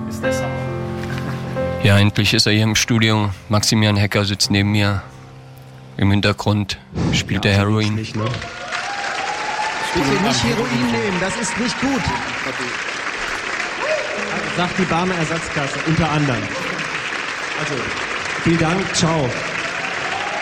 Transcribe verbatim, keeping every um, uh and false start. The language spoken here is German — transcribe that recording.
ist der sauer. Ja, endlich ist er hier im Studio. Maximilian Hecker sitzt neben mir. Im Hintergrund spielt ja, er Heroin. Nicht, ne? Bitte nicht Heroin nehmen, das ist nicht gut. Sagt die Barmer Ersatzkasse, unter anderem. Also, vielen Dank, ciao.